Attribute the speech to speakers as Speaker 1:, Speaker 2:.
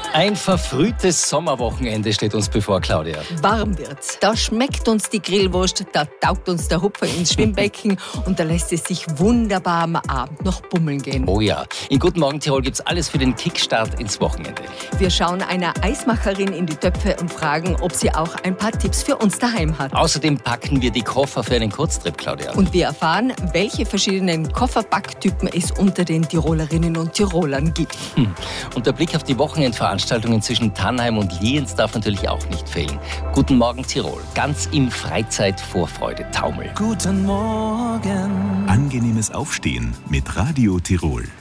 Speaker 1: Ein verfrühtes Sommerwochenende steht uns bevor, Claudia.
Speaker 2: Warm wird's. Da schmeckt uns die Grillwurst, da taugt uns der Hupfer ins Schwimmbecken und da lässt es sich wunderbar am Abend noch bummeln gehen.
Speaker 1: Oh ja, in Guten Morgen Tirol gibt's alles für den Kickstart ins Wochenende.
Speaker 2: Wir schauen einer Eismacherin in die Töpfe und fragen, ob sie auch ein paar Tipps für uns daheim hat.
Speaker 1: Außerdem packen wir die Koffer für einen Kurztrip, Claudia.
Speaker 2: Und wir erfahren, welche verschiedenen Kofferbacktypen es unter den Tirolerinnen und Tirolern gibt.
Speaker 1: Und der Blick auf die Wochenendveranstaltungen zwischen Tannheim und Lienz darf natürlich auch nicht fehlen. Guten Morgen Tirol, ganz im Freizeitvorfreude-Taumel.
Speaker 3: Guten Morgen.
Speaker 4: Angenehmes Aufstehen mit Radio Tirol.